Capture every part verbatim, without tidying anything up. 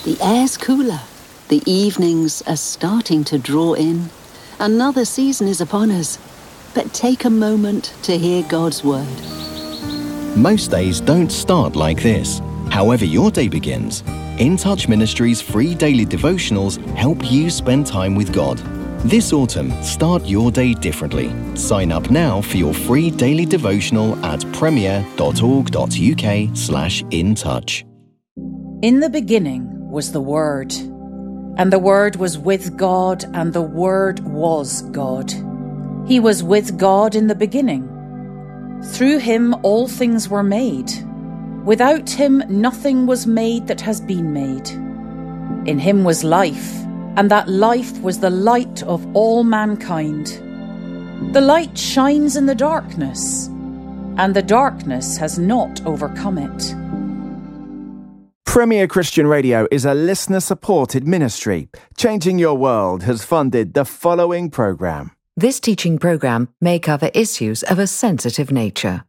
The air's cooler. The evenings are starting to draw in. Another season is upon us. But take a moment to hear God's word. Most days don't start like this. However your day begins, In Touch Ministries' free daily devotionals help you spend time with God. This autumn, start your day differently. Sign up now for your free daily devotional at premier.org.uk slash in touch. In the beginning was the Word, and the Word was with God, and the Word was God. He was with God in the beginning. Through him all things were made. Without him nothing was made that has been made. In him was life, and that life was the light of all mankind. The light shines in the darkness, and the darkness has not overcome it. Premier Christian Radio is a listener-supported ministry. Changing Your World has funded the following programme. This teaching program may cover issues of a sensitive nature.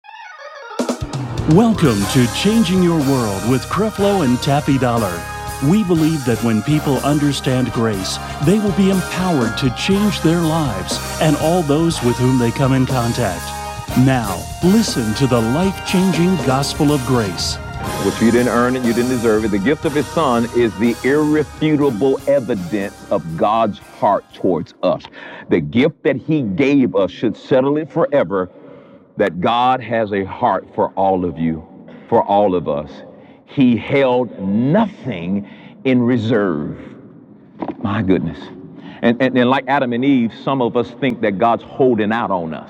Welcome to Changing Your World with Creflo and Taffy Dollar. We believe that when people understand grace, they will be empowered to change their lives and all those with whom they come in contact. Now, listen to the life-changing gospel of grace. Which you didn't earn it, you didn't deserve it. The gift of his son is the irrefutable evidence of God's heart towards us. The gift that he gave us should settle it forever that God has a heart for all of you, for all of us. He held nothing in reserve. My goodness. And, and, and like Adam and Eve, some of us think that God's holding out on us.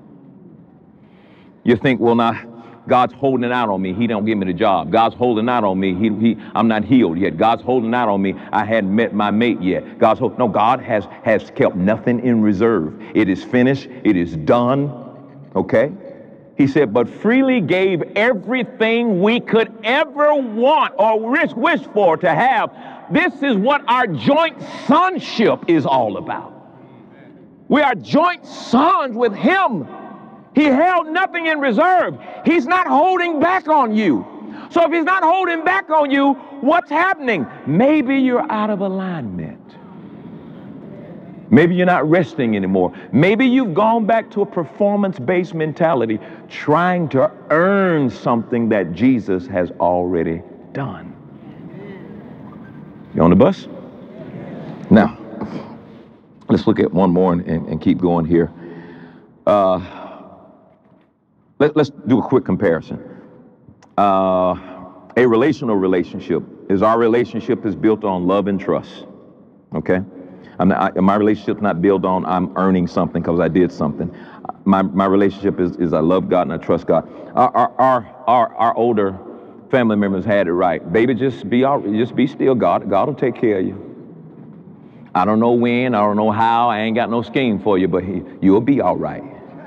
You think, well, now, God's holding out on me. He don't give me the job. God's holding out on me. He, he, I'm not healed yet. God's holding out on me. I hadn't met my mate yet. God's hold, no, God has, has kept nothing in reserve. It is finished. It is done. Okay? He said, but freely gave everything we could ever want or wish, wish for to have. This is what our joint sonship is all about. We are joint sons with him. He held nothing in reserve. He's not holding back on you. So if he's not holding back on you, what's happening? Maybe you're out of alignment. Maybe you're not resting anymore. Maybe you've gone back to a performance-based mentality, trying to earn something that Jesus has already done. You on the bus? Now, let's look at one more and, and, and keep going here. Uh, Let, let's do a quick comparison. Uh, a relational relationship is our relationship is built on love and trust. Okay, I'm not, I, my relationship's not built on I'm earning something because I did something. My my relationship is is I love God and I trust God. Our our our our, our older family members had it right. Baby, just be all, just be still. God God will take care of you. I don't know when, I don't know how. I ain't got no scheme for you, but he, you'll be all right.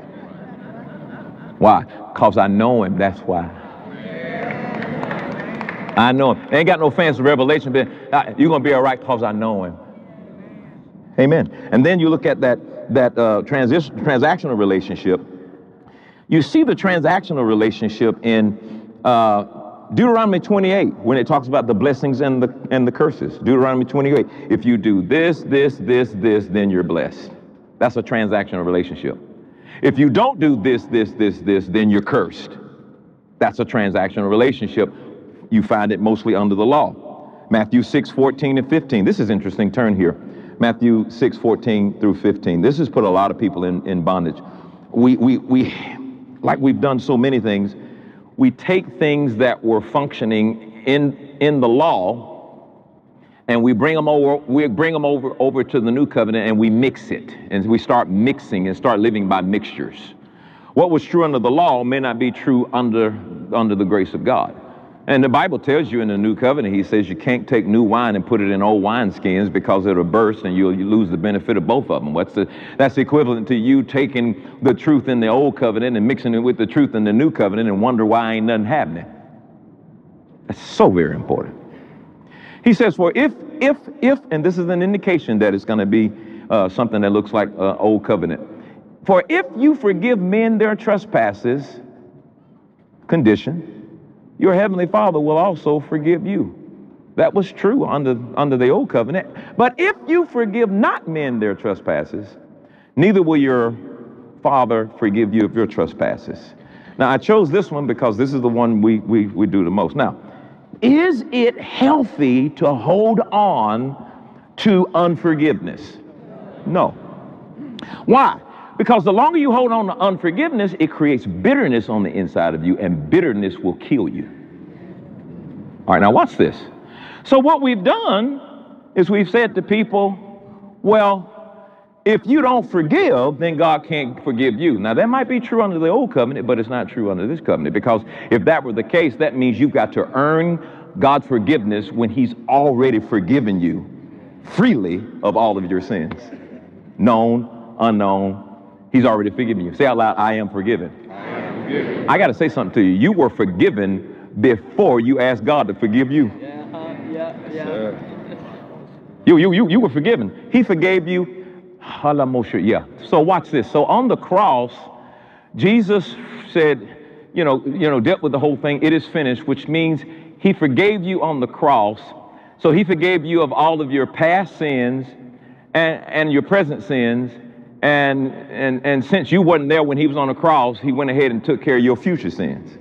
Why? Because I know him, that's why. I know him. Ain't got no fancy revelation, but you're going to be all right because I know him. Amen. And then you look at that, that uh, transition, transactional relationship. You see the transactional relationship in uh, Deuteronomy twenty-eight, when it talks about the blessings and the, and the curses. Deuteronomy twenty-eight. If you do this, this, this, this, then you're blessed. That's a transactional relationship. If you don't do this, this, this, this, then you're cursed. That's a transactional relationship. You find it mostly under the law. Matthew six, fourteen and fifteen. This is interesting. Turn here. Matthew six, fourteen through fifteen. This has put a lot of people in, in bondage. We, we, we, like we've done so many things, we take things that were functioning in, in the law and we bring them over, we bring them over, over to the new covenant and we mix it. And we start mixing and start living by mixtures. What was true under the law may not be true under, under the grace of God. And the Bible tells you in the new covenant, he says you can't take new wine and put it in old wineskins because it'll burst and you'll you lose the benefit of both of them. What's the, that's equivalent to you taking the truth in the old covenant and mixing it with the truth in the new covenant and wonder why ain't nothing happening. That's so very important. He says, for if, if, if, and this is an indication that it's going to be uh, something that looks like uh, old covenant. For if you forgive men their trespasses, condition, your heavenly Father will also forgive you. That was true under, under the old covenant. But if you forgive not men their trespasses, neither will your Father forgive you of your trespasses. Now, I chose this one because this is the one we, we, we do the most. Now, is it healthy to hold on to unforgiveness? No. Why? Because the longer you hold on to unforgiveness, it creates bitterness on the inside of you, and bitterness will kill you. All right, now watch this. So what we've done is we've said to people, well, if you don't forgive, then God can't forgive you. Now, that might be true under the old covenant, but it's not true under this covenant, because if that were the case, that means you've got to earn God's forgiveness when he's already forgiven you freely of all of your sins. Known, unknown, he's already forgiven you. Say out loud, I am forgiven. I am forgiven. I got to say something to you. You were forgiven before you asked God to forgive you. Yeah, uh, yeah, yeah. You, you, you, you were forgiven. He forgave you. Yeah. So watch this. So on the cross, Jesus said, you know, you know, dealt with the whole thing. It is finished, which means he forgave you on the cross. So he forgave you of all of your past sins and, and your present sins. And, and, and since you wasn't there when he was on the cross, he went ahead and took care of your future sins.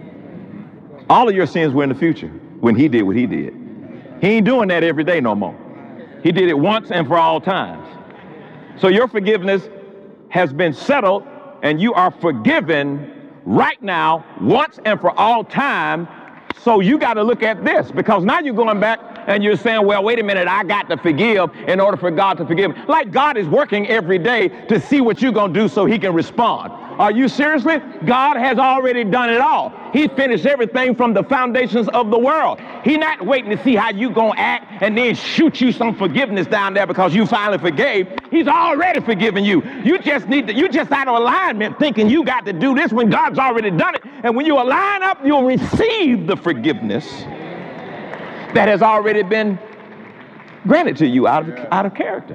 All of your sins were in the future when he did what he did. He ain't doing that every day no more. He did it once and for all times. So your forgiveness has been settled, and you are forgiven right now, once and for all time. So you got to look at this, because now you're going back and you're saying, well, wait a minute, I got to forgive in order for God to forgive me. Like God is working every day to see what you're going to do so he can respond. Are you seriously? God has already done it all. He finished everything from the foundations of the world. He's not waiting to see how you going to act and then shoot you some forgiveness down there because you finally forgave. He's already forgiven you. You just need to, you just out of alignment thinking you got to do this when God's already done it. And when you align up, you'll receive the forgiveness that has already been granted to you out of, out of character.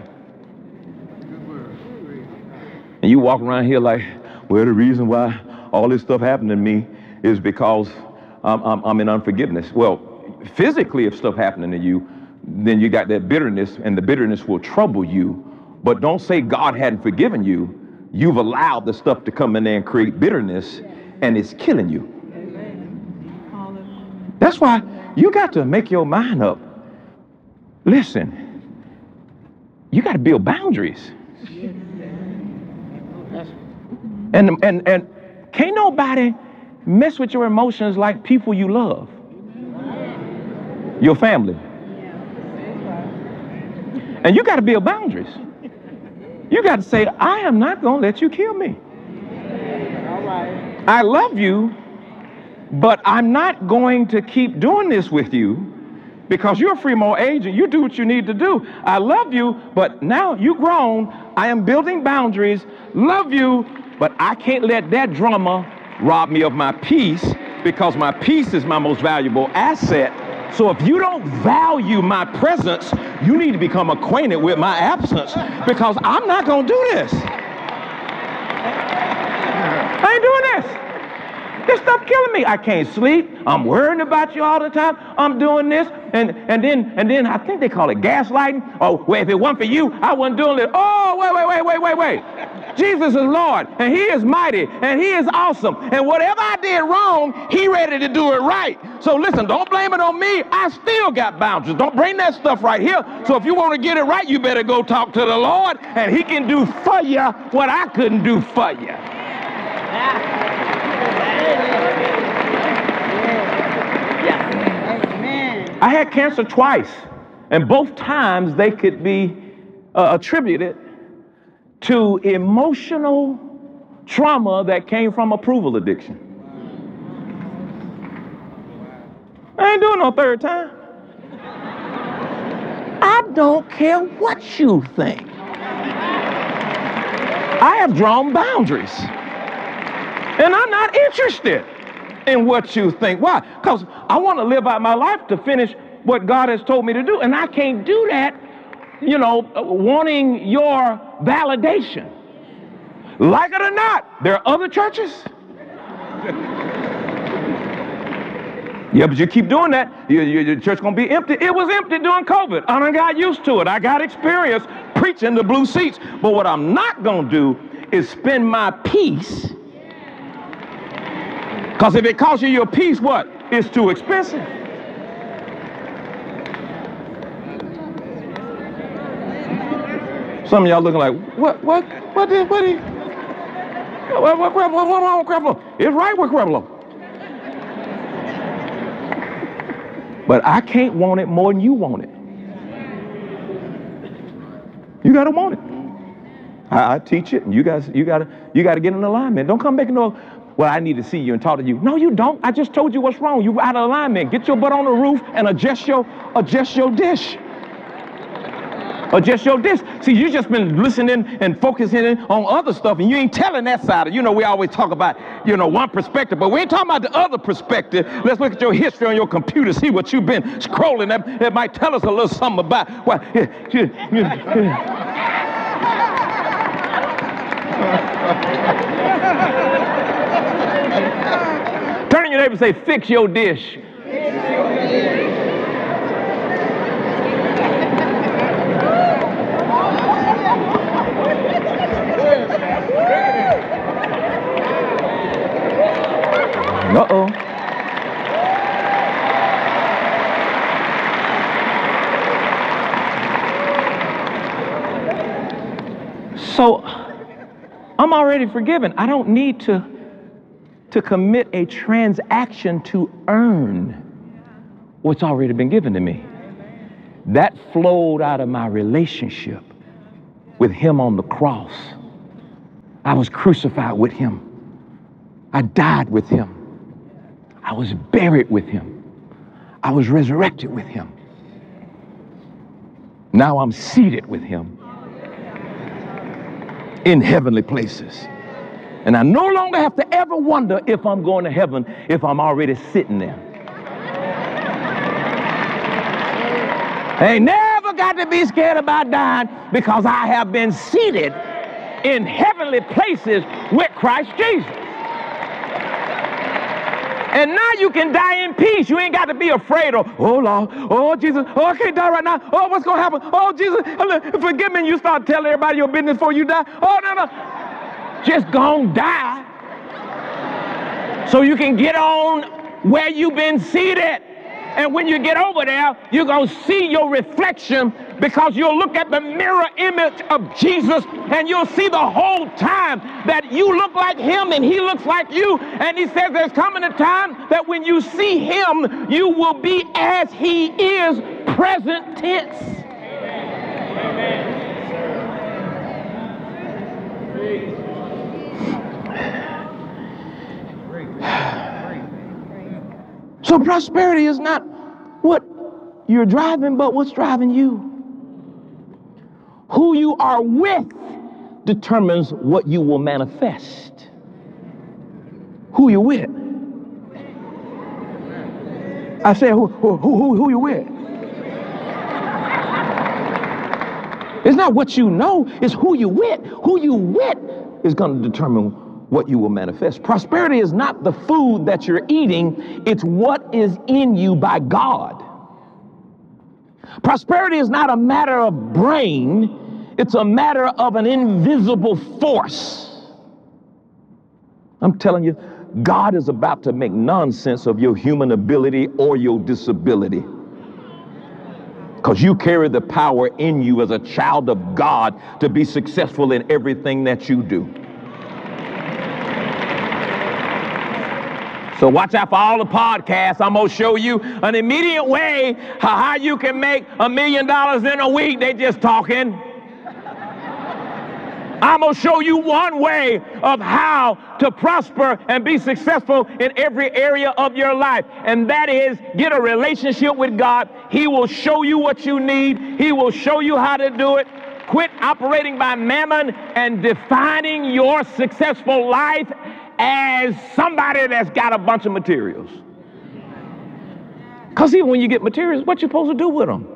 And you walk around here like, well, the reason why all this stuff happened to me is because I'm, I'm, I'm in unforgiveness. Well, physically, if stuff happening to you, then you got that bitterness, and the bitterness will trouble you. But don't say God hadn't forgiven you. You've allowed the stuff to come in there and create bitterness, and it's killing you. That's why you got to make your mind up. Listen, you got to build boundaries. And, and, and can't nobody mess with your emotions like people you love. Your family. And you got to build boundaries. You got to say, I am not going to let you kill me. I love you, but I'm not going to keep doing this with you because you're a free moral agent. You do what you need to do. I love you, but now you're grown. I am building boundaries. Love you, but I can't let that drama rob me of my peace, because my peace is my most valuable asset. So if you don't value my presence, you need to become acquainted with my absence, because I'm not going to do this. I ain't doing this. This stuff killing me. I can't sleep. I'm worrying about you all the time. I'm doing this. And, and then and then I think they call it gaslighting. Oh, well, if it weren't for you, I wasn't doing it. Oh, wait, wait, wait, wait, wait, wait. Jesus is Lord, and he is mighty, and he is awesome. And whatever I did wrong, he ready to do it right. So listen, don't blame it on me. I still got boundaries. Don't bring that stuff right here. So if you want to get it right, you better go talk to the Lord, and he can do for you what I couldn't do for you. I had cancer twice, and both times they could be uh, attributed to emotional trauma that came from approval addiction. I ain't doing no third time. I don't care what you think. I have drawn boundaries, and I'm not interested in what you think. Why? Because I want to live out my life to finish what God has told me to do, and I can't do that, you know, wanting your validation. Like it or not, there are other churches Yeah, but you keep doing that, you, you, your church gonna be empty. It was empty during COVID. I done got used to it. I got experience preaching the blue seats. But what I'm not gonna do is spend my peace. Because if it costs you your peace, what? It's too expensive. Some of y'all looking like, what, what, what did, what did, what, what, what, what, what wrong with Creflo? It's right with Creflo. But I can't want it more than you want it. You gotta want it. I, I teach it, and you guys, you gotta, you gotta get in alignment. Don't come making no, well, I need to see you and talk to you. No, you don't. I just told you what's wrong. You out of alignment. Get your butt on the roof and adjust your, adjust your dish. Adjust your dish. See, you just been listening and focusing on other stuff, and you ain't telling that side. You know, we always talk about, you know, one perspective, but we ain't talking about the other perspective. Let's look at your history on your computer, see what you've been scrolling. That, that might tell us a little something about what. Yeah, yeah, yeah. Turn to your neighbor and say, fix your dish. Uh-oh. So I'm already forgiven. I don't need to, to commit a transaction to earn what's already been given to me. That flowed out of my relationship with him on the cross. I was crucified with him. I died with him. I was buried with him. I was resurrected with him. Now I'm seated with him in heavenly places. And I no longer have to ever wonder if I'm going to heaven if I'm already sitting there. I ain't never got to be scared about dying because I have been seated in heavenly places with Christ Jesus. And now you can die in peace. You ain't got to be afraid of, oh, Lord, oh, Jesus, oh, I can't die right now. Oh, what's going to happen? Oh, Jesus, forgive me. And you start telling everybody your business before you die. Oh, no, no. Just gonna die so you can get on where you've been seated. And when you get over there, you're going to see your reflection because you'll look at the mirror image of Jesus and you'll see the whole time that you look like him and he looks like you. And he says there's coming a time that when you see him, you will be as he is, present tense. So prosperity is not what you're driving, but what's driving you. Who you are with determines what you will manifest. Who you with? I said, who, who, who, who you with? It's not what you know, it's who you with. Who you with is going to determine what you will manifest. Prosperity is not the food that you're eating, it's what is in you by God. Prosperity is not a matter of brain, it's a matter of an invisible force. I'm telling you, God is about to make nonsense of your human ability or your disability. Because you carry the power in you as a child of God to be successful in everything that you do. So watch out for all the podcasts. I'm going to show you an immediate way how you can make a million dollars in a week. They just talking. I'm going to show you one way of how to prosper and be successful in every area of your life. And that is get a relationship with God. He will show you what you need. He will show you how to do it. Quit operating by mammon and defining your successful life as somebody that's got a bunch of materials. Because even when you get materials, what you supposed to do with them?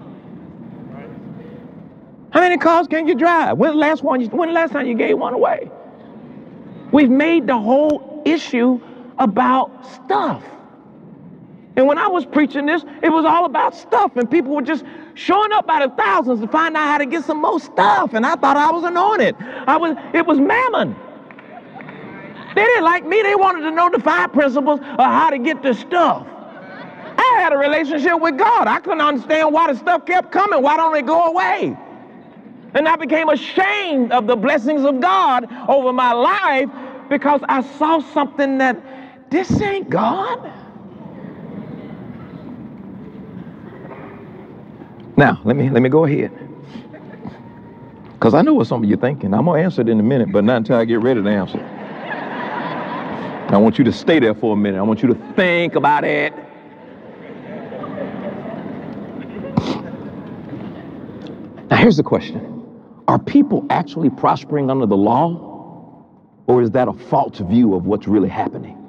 How many cars can you drive? When the last one? You, when the last time you gave one away? We've made the whole issue about stuff. And when I was preaching this, it was all about stuff, and people were just showing up by the thousands to find out how to get some more stuff, and I thought I was anointed. I was, it was mammon. They didn't like me. They wanted to know the five principles of how to get the stuff. I had a relationship with God. I couldn't understand why the stuff kept coming. Why don't it go away? And I became ashamed of the blessings of God over my life because I saw something that this ain't God. Now, let me let me go ahead. Because I know what some of you are thinking. I'm going to answer it in a minute, but not until I get ready to answer. I want you to stay there for a minute. I want you to think about it. Now, here's the question. Are people actually prospering under the law, or is that a false view of what's really happening?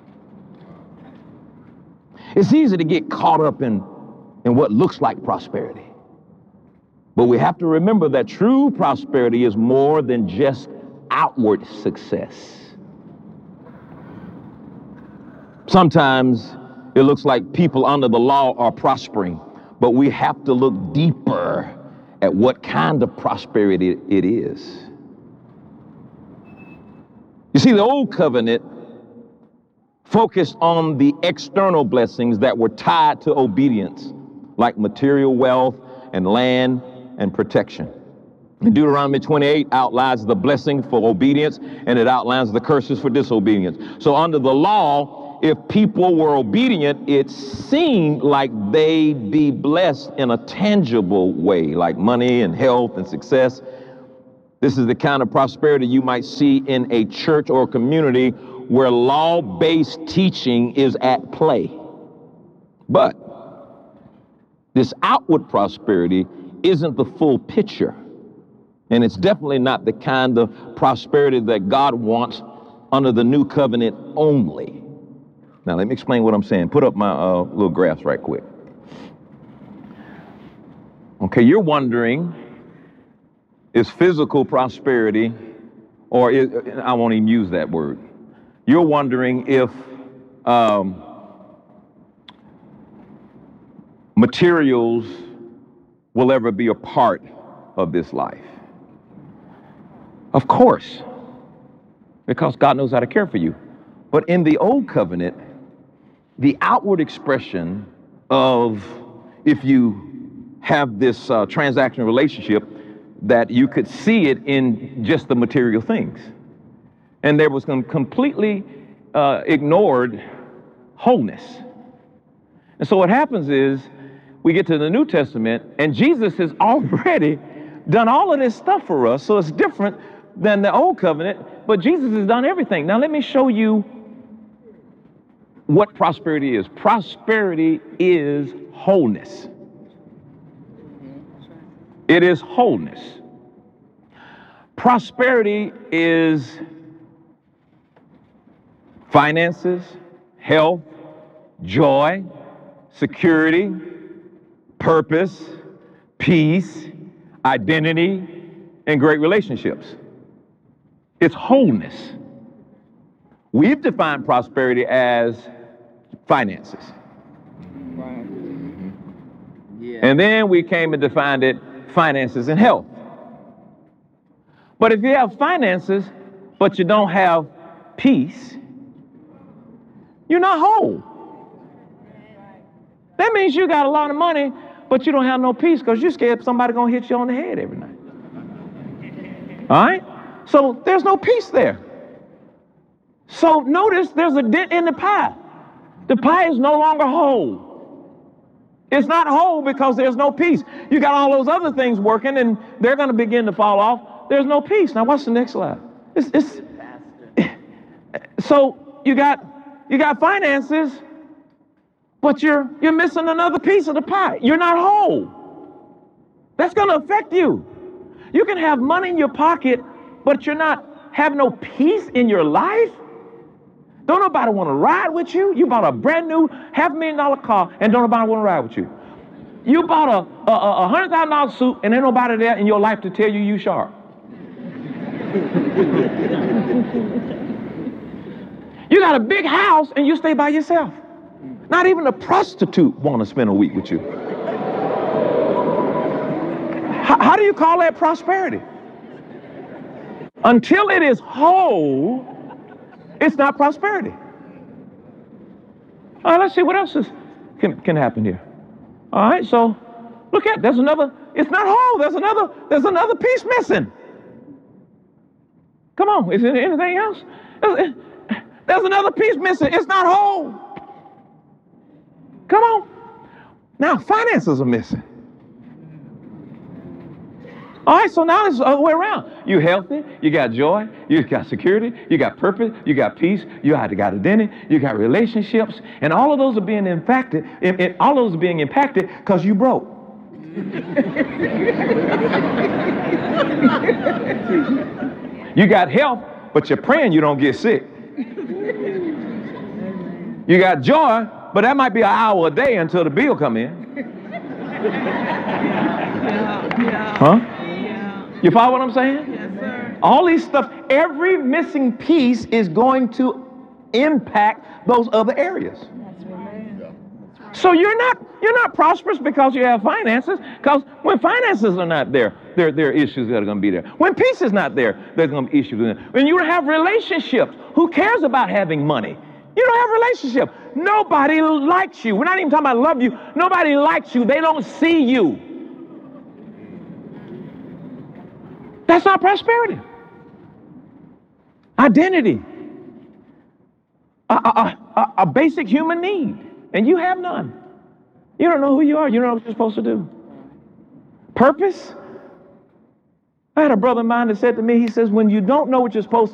It's easy to get caught up in, in what looks like prosperity. But we have to remember that true prosperity is more than just outward success. Sometimes it looks like people under the law are prospering, but we have to look deeper at what kind of prosperity it is. You see, the old covenant focused on the external blessings that were tied to obedience, like material wealth and land and protection. And Deuteronomy twenty-eight outlines the blessing for obedience, and it outlines the curses for disobedience. So under the law, if people were obedient, it seemed like they'd be blessed in a tangible way, like money and health and success. This is the kind of prosperity you might see in a church or a community where law-based teaching is at play. But this outward prosperity isn't the full picture. And it's definitely not the kind of prosperity that God wants under the new covenant only. Now, let me explain what I'm saying. Put up my uh, little graphs right quick. Okay, you're wondering, is physical prosperity, or is, I won't even use that word. You're wondering if um, materials will ever be a part of this life. Of course, because God knows how to care for you. But in the old covenant, the outward expression of, if you have this uh, transactional relationship, that you could see it in just the material things. And there was some completely uh, ignored wholeness. And so what happens is, we get to the New Testament, and Jesus has already done all of this stuff for us, so it's different than the old covenant, but Jesus has done everything. Now let me show you what prosperity is. Prosperity is wholeness. It is wholeness. Prosperity is finances, health, joy, security, purpose, peace, identity, and great relationships. It's wholeness. We've defined prosperity as finances. Right. Yeah. And then we came and defined it finances and health. But if you have finances, but you don't have peace, you're not whole. That means you got a lot of money, but you don't have no peace because you're scared somebody's going to hit you on the head every night. All right? So there's no peace there. So notice there's a dent in the pie. The pie is no longer whole. It's not whole because there's no peace. You got all those other things working and they're going to begin to fall off. There's no peace. Now what's the next slide? It's, it's, so you got, you got finances, but you're, you're missing another piece of the pie. You're not whole. That's going to affect you. You can have money in your pocket, but you're not have no peace in your life. Don't nobody want to ride with you. You bought a brand new half a million dollar car and don't nobody want to ride with you. You bought a, a, a hundred thousand dollar suit and ain't nobody there in your life to tell you you sharp. You got a big house and you stay by yourself. Not even a prostitute want to spend a week with you. How, how do you call that prosperity? Until it is whole, it's not prosperity. All right, let's see what else is, can, can happen here. All right, so look at, there's another, it's not whole, there's another, there's another piece missing. Come on, is there anything else? There's, there's another piece missing, it's not whole. Come on. Now, finances are missing. All right, so now it's the other way around. You're healthy, you got joy, you got security, you got purpose, you got peace, you got identity, you got relationships, and all of those are being impacted, it, it, all of those are being impacted because you broke. You got health, but you're praying you don't get sick. You got joy, but that might be an hour a day until the bill come in. Huh? You follow what I'm saying? Yes, sir. All these stuff, every missing piece is going to impact those other areas. That's right. So you're not you're not prosperous because you have finances, because when finances are not there, there, there are issues that are going to be there. When peace is not there, there's going to be issues. When you have relationships, who cares about having money? You don't have a relationship. Nobody likes you. We're not even talking about love you. Nobody likes you. They don't see you. That's not prosperity. Identity. A, a, a, a basic human need. And you have none. You don't know who you are. You don't know what you're supposed to do. Purpose. I had a brother of mine that said to me, he says, when you don't know what you're supposed to